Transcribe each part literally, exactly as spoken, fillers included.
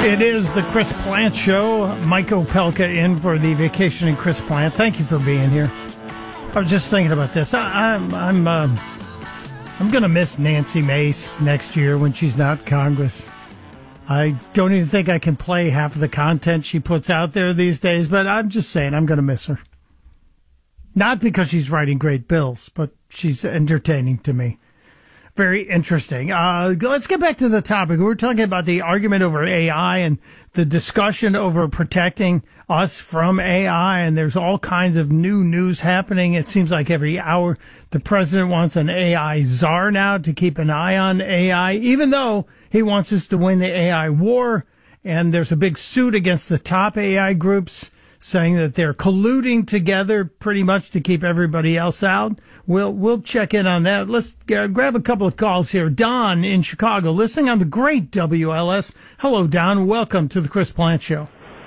It is the Chris Plante Show. Mike Opelka in for the vacationing Chris Plante. Thank you for being here. I was just thinking about this. I, I'm I'm uh, I'm going to miss Nancy Mace next year when she's not in Congress. I don't even think I can play half of the content she puts out there these days, but I'm just saying I'm going to miss her. Not because she's writing great bills, but she's entertaining to me. Very interesting. Uh, let's get back to the topic. We were talking about the argument over A I and the discussion over protecting us from A I, and there's all kinds of new news happening. It seems like every hour the president wants an A I czar now to keep an eye on A I, even though he wants us to win the A I war. And there's a big suit against the top A I groups saying that they're colluding together pretty much to keep everybody else out. We'll we'll check in on that. Let's uh, grab a couple of calls here. Don in Chicago, listening on the great W L S. Hello, Don. Welcome to the Chris Plante Show.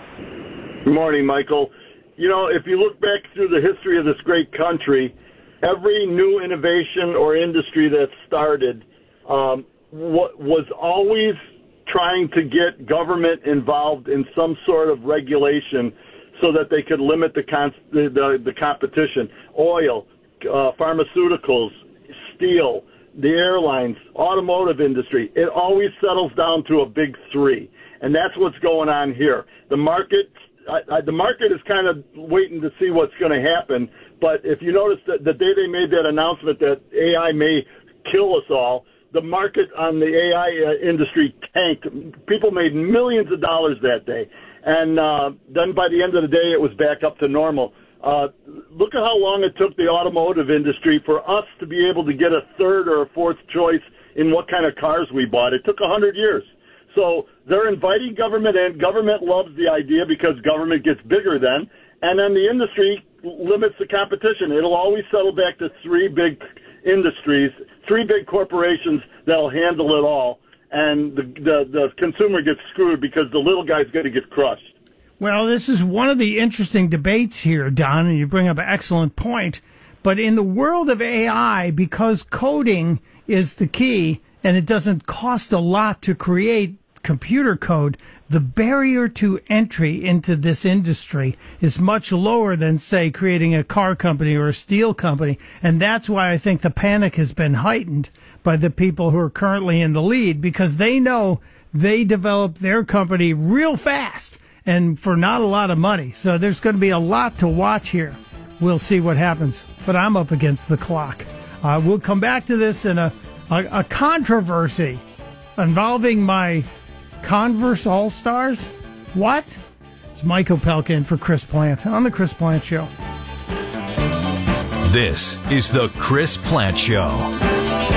Good morning, Michael. You know, if you look back through the history of this great country, every new innovation or industry that started um, what was always trying to get government involved in some sort of regulation so that they could limit the con- the, the, the competition. Oil, uh, pharmaceuticals, steel, the airlines, automotive industry. It always settles down to a big three, and that's what's going on here. The market, I, I, the market is kind of waiting to see what's going to happen. But if you notice that the day they made that announcement that A I may kill us all, the market on the A I uh, industry tanked. People made millions of dollars that day. And uh, then by the end of the day, it was back up to normal. Uh, look at how long it took the automotive industry for us to be able to get a third or a fourth choice in what kind of cars we bought. It took one hundred years. So they're inviting government in. Government loves the idea because government gets bigger then. And then the industry limits the competition. It'll always settle back to three big industries, three big corporations that'll handle it all. And the, the the consumer gets screwed because the little guy's going to get crushed. Well, this is one of the interesting debates here, Don, and you bring up an excellent point. But in the world of A I, because coding is the key, and it doesn't cost a lot to create computer code, the barrier to entry into this industry is much lower than, say, creating a car company or a steel company. And that's why I think the panic has been heightened by the people who are currently in the lead, because they know they developed their company real fast and for not a lot of money. So there's going to be a lot to watch here. We'll see what happens. But I'm up against the clock. Uh, we'll come back to this in a, a, a controversy involving my Converse All-Stars? What? It's Mike Opelka in for Chris Plante on the Chris Plante Show. This is the Chris Plante Show.